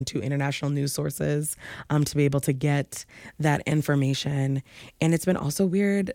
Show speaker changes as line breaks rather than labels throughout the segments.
to international news sources to be able to get that information. And it's been also weird,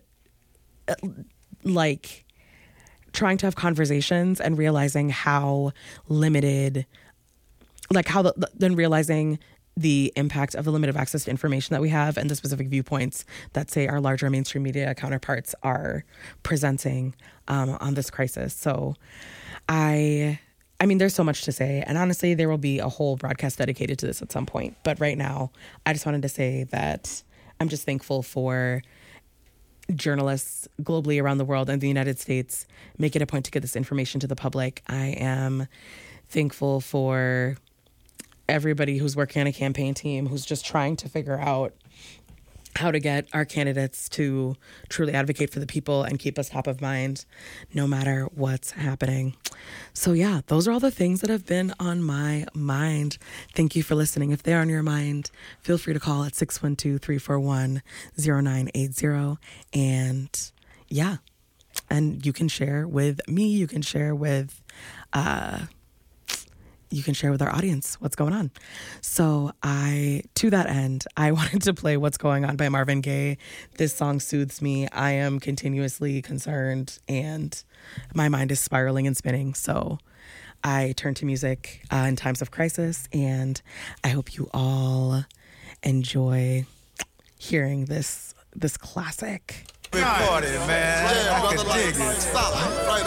like trying to have conversations and realizing how limited, like how then realizing the impact of the limited access to information that we have and the specific viewpoints that, say, our larger mainstream media counterparts are presenting on this crisis. So I mean, there's so much to say. And honestly, there will be a whole broadcast dedicated to this at some point. But right now, I just wanted to say that I'm just thankful for journalists globally around the world and the United States make it a point to get this information to the public. I am thankful for everybody who's working on a campaign team who's just trying to figure out how to get our candidates to truly advocate for the people and keep us top of mind no matter what's happening. So yeah, those are all the things that have been on my mind. Thank you for listening. If they're on your mind, feel free to call at 612-341-0980. And yeah, and you can share with me, you can share with our audience what's going on. So to that end, I wanted to play What's Going On by Marvin Gaye. This song soothes me. I am continuously concerned and my mind is spiraling and spinning. So I turn to music in times of crisis, and I hope you all enjoy hearing this classic.
Recorded, man. I can dig it. Stop. Right